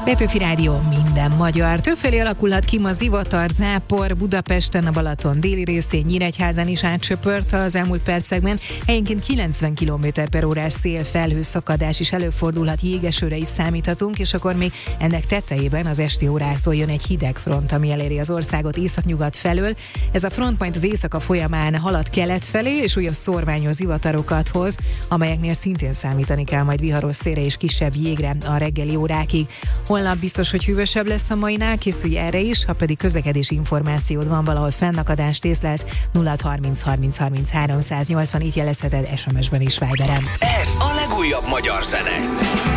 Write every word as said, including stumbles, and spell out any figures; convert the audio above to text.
Petőfi Rádió, minden magyar. Többfelé alakulhat ki ma zivatar, zápor, Budapesten, a Balaton déli részén, Nyíregyházán is átsöpört az elmúlt percekben. Helyenként kilencven kilométer per órás szél, felhőszakadás is előfordulhat, jégesőre is számíthatunk, és akkor még ennek tetejében az esti óráktól jön egy hideg front, ami eléri az országot északnyugat felől. Ez a front majd az éjszaka folyamán halad kelet felé, és újabb szórványos zivatarokat hoz, amelyeknél szintén számítani kell majd viharos szélre és kisebb jégre a reggeli órákig. Holnap biztos, hogy hűvösebb lesz a mainál, készülj erre is, ha pedig közlekedési információd van, valahol fennakadást észlelsz, nulla harminc harminc harminc háromszáznyolcvan, itt jelezheted es em es-ben is, Viberen. Ez a legújabb magyar zene.